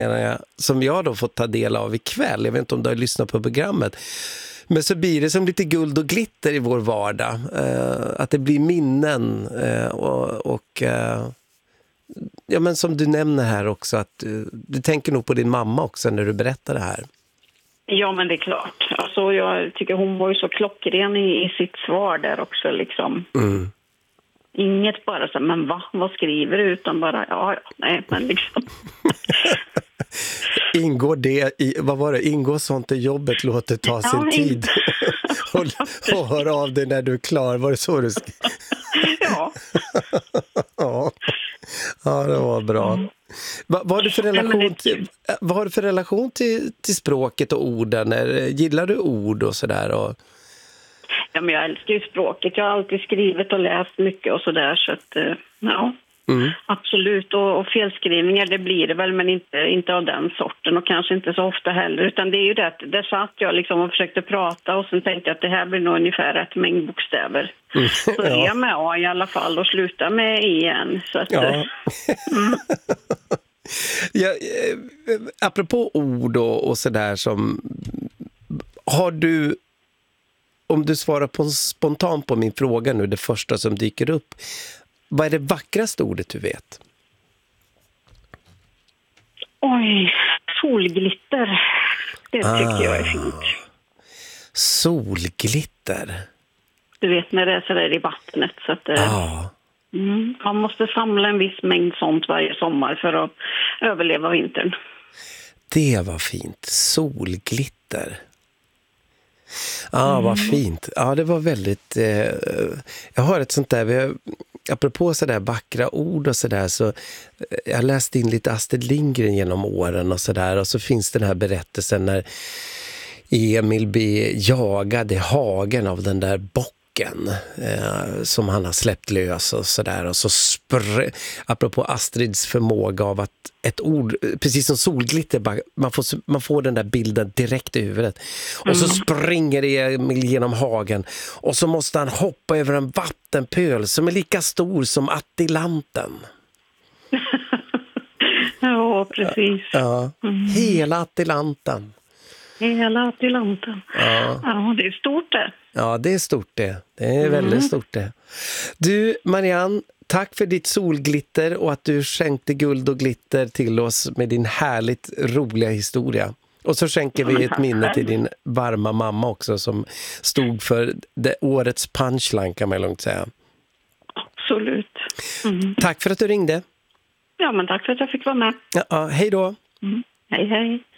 som jag då fått ta del av ikväll. Jag vet inte om du har lyssnat på programmet. Men så blir det som lite guld och glitter i vår vardag. Att det blir minnen och ja, men som du nämner här också, att du tänker nog på din mamma också när du berättar det här. Ja, men det är klart. Alltså, jag tycker hon var ju så klockren i sitt svar där också liksom. Mm. Inget bara så, men vad skriver du? Utan bara, nej, men liksom. Ingår det i, vad var det? Ingår sånt i jobbet, låter ta sin tid och höra av dig när du är klar. Var det så du skrev? Ja. Ja, det var bra. Vad har du för relation till språket och orden? Gillar du ord och sådär? Ja, men jag älskar ju språket. Jag har alltid skrivit och läst mycket och sådär. Så att, ja, absolut. Och felskrivningar, det blir det väl, men inte av den sorten. Och kanske inte så ofta heller. Utan det är ju det att där satt jag liksom och försökte prata. Och sen tänkte jag att det här blir nog ungefär rätt mängd bokstäver. Börja med A i alla fall och sluta med E igen. Så att, ja, apropå ord och sådär som... Har du... Om du svarar spontant på min fråga nu, det första som dyker upp. Vad är det vackraste ordet du vet? Oj, solglitter. Det tycker jag är fint. Solglitter. Du vet när det är så där i vattnet. Så att, man måste samla en viss mängd sånt varje sommar för att överleva vintern. Det var fint. Solglitter. Vad fint. Ja, det var väldigt... jag har ett sånt där... Apropå sådär vackra ord och sådär, så jag läste in lite Astrid Lindgren genom åren och sådär, och så finns den här berättelsen när Emil blir jagad i hagen av den där bocken som han har släppt lös och sådär, och så apropå Astrids förmåga av att ett ord, precis som solglitter, man får den där bilden direkt i huvudet, och så springer Emil genom hagen och så måste han hoppa över en vattenpöl som är lika stor som Atlanten. Ja, precis. Ja. Hela Atlanten. Hela Atlanten. Ja, det är stort det. Ja, det är stort det. Det är väldigt stort det. Du, Marianne, tack för ditt solglitter och att du skänkte guld och glitter till oss med din härligt roliga historia. Och så skänker vi ett minne till din varma mamma också, som stod för årets punchline, kan man lugnt säga. Absolut. Tack för att du ringde. Ja, men tack för att jag fick vara med. Ja, hej då. Hej, hej.